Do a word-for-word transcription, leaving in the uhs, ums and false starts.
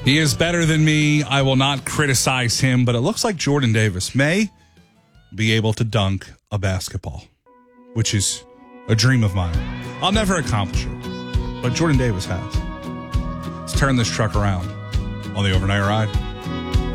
He is better than me. I will not criticize him, but it looks like Jordan Davis may be able to dunk a basketball, which is a dream of mine. I'll never accomplish it, but Jordan Davis has. Let's turn this truck around on the Overnight Ride.